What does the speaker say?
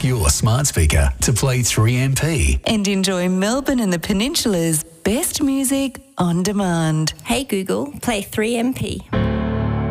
Ask your smart speaker to play 3MP. And enjoy Melbourne and the Peninsula's best music on demand. Hey Google, play 3MP.